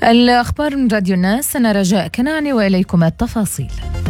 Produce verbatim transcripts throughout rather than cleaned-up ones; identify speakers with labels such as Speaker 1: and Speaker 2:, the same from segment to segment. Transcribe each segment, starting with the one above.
Speaker 1: الأخبار من راديو الناس، أنا رجاء كناني وإليكم التفاصيل.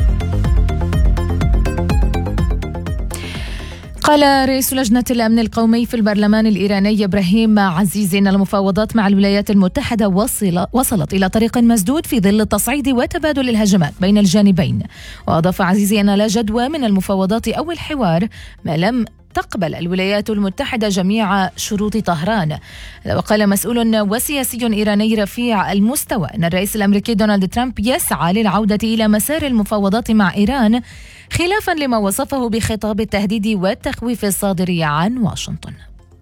Speaker 1: قال رئيس لجنة الأمن القومي في البرلمان الإيراني إبراهيم عزيزي أن المفاوضات مع الولايات المتحدة وصل وصلت إلى طريق مسدود في ظل التصعيد وتبادل الهجمات بين الجانبين. وأضاف عزيزي أن لا جدوى من المفاوضات أو الحوار ما لم تقبل الولايات المتحدة جميع شروط طهران. وقال مسؤول وسياسي إيراني رفيع المستوى أن الرئيس الأمريكي دونالد ترامب يسعى للعودة إلى مسار المفاوضات مع إيران، خلافا لما وصفه بخطاب التهديد والتخويف الصادر عن واشنطن.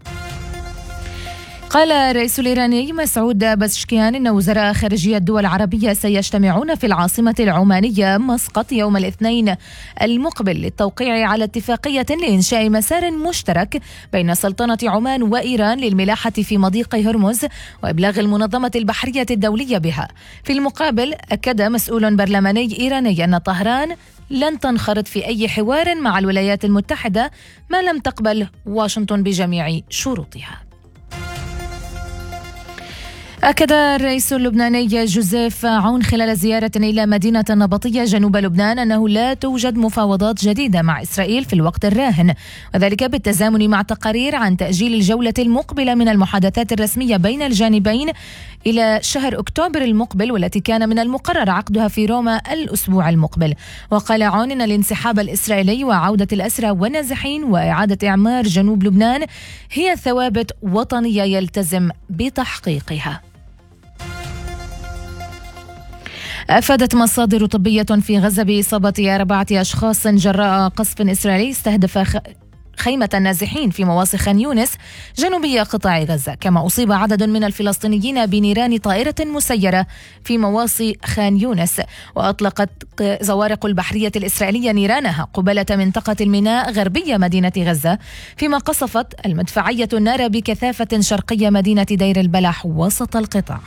Speaker 1: قال الرئيس الإيراني مسعود بازشكيان إن وزراء خارجية الدول العربية سيجتمعون في العاصمة العمانية مسقط يوم الاثنين المقبل للتوقيع على اتفاقية لإنشاء مسار مشترك بين سلطنة عمان وإيران للملاحة في مضيق هرمز وإبلاغ المنظمة البحرية الدولية بها. في المقابل أكد مسؤول برلماني إيراني أن طهران لن تنخرط في أي حوار مع الولايات المتحدة ما لم تقبل واشنطن بجميع شروطها. أكد الرئيس اللبناني جوزيف عون خلال زيارة إلى مدينة النبطية جنوب لبنان أنه لا توجد مفاوضات جديدة مع إسرائيل في الوقت الراهن، وذلك بالتزامن مع تقارير عن تأجيل الجولة المقبلة من المحادثات الرسمية بين الجانبين إلى شهر أكتوبر المقبل، والتي كان من المقرر عقدها في روما الأسبوع المقبل. وقال عون أن الانسحاب الإسرائيلي وعودة الأسرى والنازحين وإعادة إعمار جنوب لبنان هي ثوابت وطنية يلتزم بتحقيقها. أفادت مصادر طبية في غزة بإصابة أربعة أشخاص جراء قصف إسرائيلي استهدف خيمة النازحين في مواصي خان يونس جنوبية قطاع غزة. كما أصيب عدد من الفلسطينيين بنيران طائرة مسيرة في مواصي خان يونس. وأطلقت زوارق البحرية الإسرائيلية نيرانها قبالة منطقة الميناء غربية مدينة غزة، فيما قصفت المدفعية النار بكثافة شرقية مدينة دير البلح وسط القطاع.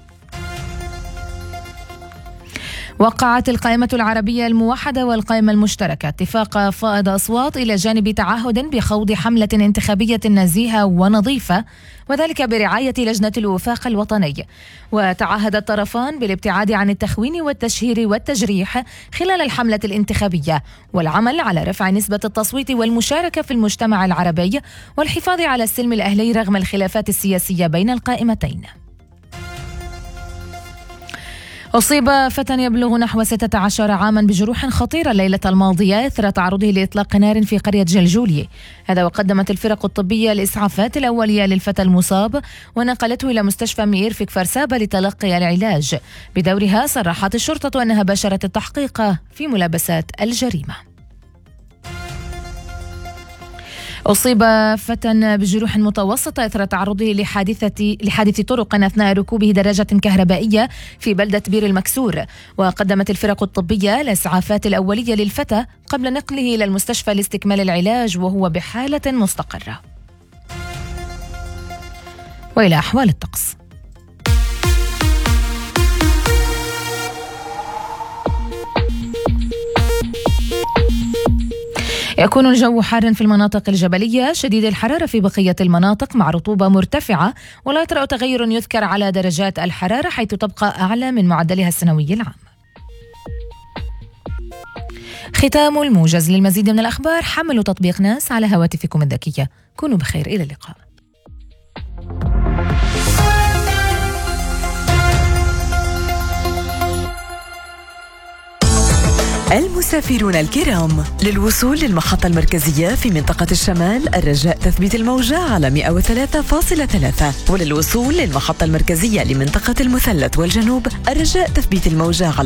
Speaker 1: وقعت القائمة العربية الموحدة والقائمة المشتركة اتفاق فائض أصوات إلى جانب تعهد بخوض حملة انتخابية نزيهة ونظيفة، وذلك برعاية لجنة الوفاق الوطني. وتعهد الطرفان بالابتعاد عن التخوين والتشهير والتجريح خلال الحملة الانتخابية، والعمل على رفع نسبة التصويت والمشاركة في المجتمع العربي، والحفاظ على السلم الأهلي رغم الخلافات السياسية بين القائمتين. أصيب فتى يبلغ نحو ستة عشر عاما بجروح خطيرة الليلة الماضية إثر تعرضه لإطلاق نار في قرية جلجولية. هذا وقدمت الفرق الطبية الإسعافات الأولية للفتى المصاب ونقلته إلى مستشفى مير في كفر سابا لتلقي العلاج. بدورها صرحت الشرطة أنها باشرت التحقيق في ملابسات الجريمة. أصيب فتى بجروح متوسطة إثر تعرضه لحادثة لحادث طرق أثناء ركوبه دراجة كهربائية في بلدة بير المكسور. وقدمت الفرق الطبية الإسعافات الأولية للفتى قبل نقله إلى المستشفى لاستكمال العلاج وهو بحالة مستقرة. وإلى أحوال الطقس. يكون الجو حارا في المناطق الجبلية، شديد الحرارة في بقية المناطق مع رطوبة مرتفعة، ولا يطرأ تغير يذكر على درجات الحرارة حيث تبقى أعلى من معدلها السنوي العام. ختام الموجز. للمزيد من الأخبار حملوا تطبيق ناس على هواتفكم الذكية. كونوا بخير، إلى اللقاء.
Speaker 2: المسافرون الكرام، للوصول للمحطة المركزية في منطقة الشمال الرجاء تثبيت الموجة على مئة وثلاثة فاصلة ثلاثة، وللوصول للمحطة المركزية لمنطقة المثلث والجنوب الرجاء تثبيت الموجة على